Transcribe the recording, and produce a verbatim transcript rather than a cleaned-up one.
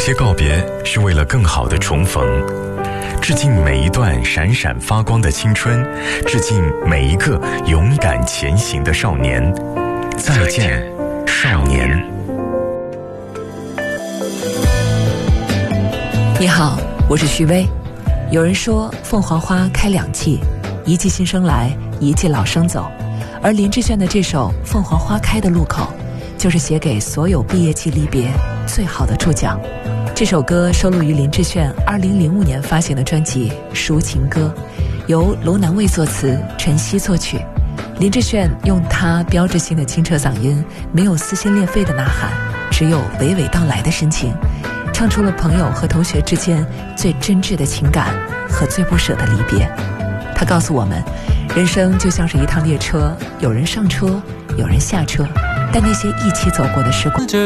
些告别是为了更好的重逢，致敬每一段闪闪发光的青春，致敬每一个勇敢前行的少年。再见，少年。 你好，我是徐薇。有人说凤凰花开两季，一季新生来，一季老生走。而林志炫的这首《凤凰花开的路口》，就是写给所有毕业季离别最好的注脚。这首歌收录于林志炫二零零五年发行的专辑《抒情歌》，由楼南卫作词，陈曦作曲。林志炫用他标志性的清澈嗓音，没有撕心裂肺的呐喊，只有娓娓道来的深情，唱出了朋友和同学之间最真挚的情感和最不舍的离别。他告诉我们，人生就像是一趟列车，有人上车，有人下车，但那些一起走过的时光